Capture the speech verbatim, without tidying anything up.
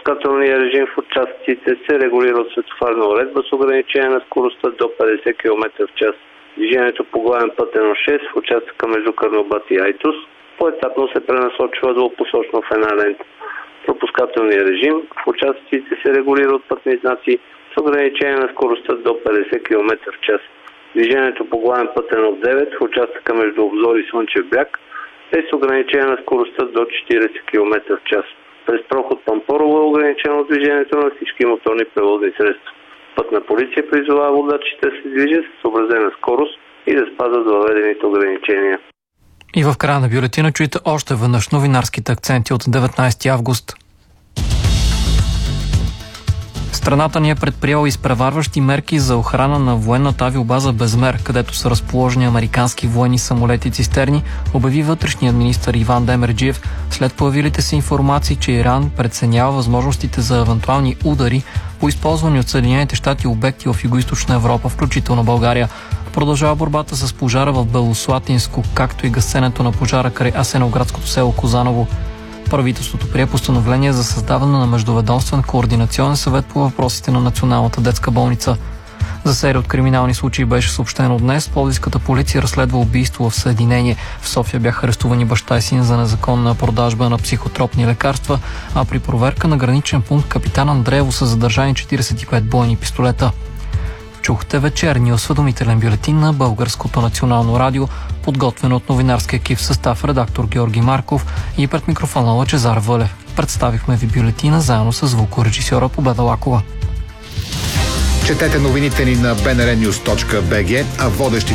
Пропускателният режим в участъците се регулира от светофарна уредба с ограничение на скоростта до петдесет километра в час. Движението по главен път едно шест в участъка между Карнобат и Айтос поетапно се пренасочва двупосочно в една лента. Пропускателният режим в участъците се регулира от пътни знаци с ограничение на скоростта до петдесет километра в час. Движението по главен път едно девет в участъка между Обзор и Слънчев бряг е с ограничение на скоростта до четиридесет километра в час. През проход Пампорово е ограничено движението на всички моторни превозни средства. Пътна полиция призовава водачите да се движат с съобразена скорост и да спазват въведените ограничения. И в края на бюлетина чуйте още веднъж новинарските акценти от деветнайсети август. Страната ни е предприела изпреварващи мерки за охрана на военната авиобаза Безмер, където са разположени американски военни самолети цистерни, обяви вътрешният министър Иван Демерджиев след появилите се информации, че Иран преценява възможностите за евентуални удари по използвани от Съединените щати обекти в Югоизточна Европа, включително България. Продължава борбата с пожара в Белослатинско, както и гасенето на пожара край асеновградското село Козаново. Правителството прие постановление за създаване на междуведомствен координационен съвет по въпросите на Националната детска болница. За серия от криминални случаи беше съобщено днес. Пловдивската полиция разследва убийство в Съединение. В София бяха арестувани баща и син за незаконна продажба на психотропни лекарства, а при проверка на граничен пункт Капитан Андреево са задържани четиридесет и пет бойни пистолета. Чухте вечерния осведомителен бюлетин на Българското национално радио, подготвен от новинарски екип в състав редактор Георги Марков и пред микрофона Лъчезар Вълев. Представихме ви бюлетина заедно с звукорежисьора Победа Лакова. Четете новините ни на би ен ар нюз точка би джи, а водещи